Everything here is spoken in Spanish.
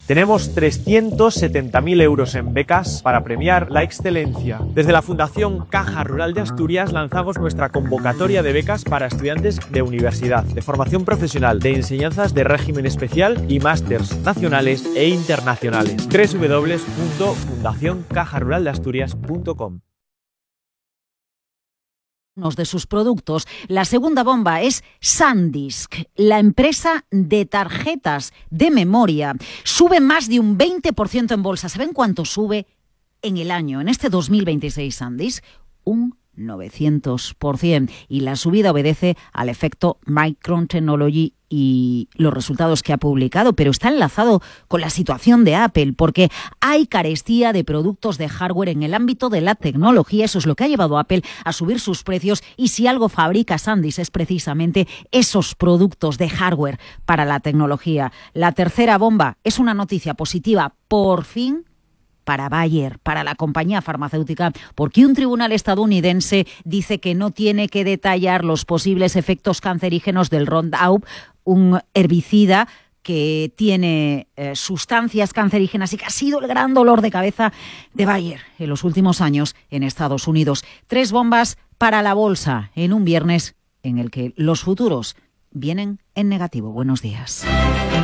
Tenemos 370.000 euros en becas para premiar la excelencia. Desde la Fundación Caja Rural de Asturias lanzamos nuestra convocatoria de becas para estudiantes de universidad, de formación profesional, de enseñanzas de régimen especial y másters nacionales e internacionales. www.fundacioncajaruraldeasturias.com. De sus productos. La segunda bomba es SanDisk, la empresa de tarjetas de memoria. Sube más de un 20% en bolsa. ¿Saben cuánto sube en el año? En este 2026 SanDisk, un 900%. Y la subida obedece al efecto Micron Technology y los resultados que ha publicado, pero está enlazado con la situación de Apple, porque hay carestía de productos de hardware en el ámbito de la tecnología. Eso es lo que ha llevado a Apple a subir sus precios, y si algo fabrica SanDisk es precisamente esos productos de hardware para la tecnología. La tercera bomba es una noticia positiva, por fin, para Bayer, para la compañía farmacéutica, porque un tribunal estadounidense dice que no tiene que detallar los posibles efectos cancerígenos del Roundup, un herbicida que tiene sustancias cancerígenas y que ha sido el gran dolor de cabeza de Bayer en los últimos años en Estados Unidos. 3 bombas para la bolsa en un viernes en el que los futuros vienen en negativo. Buenos días.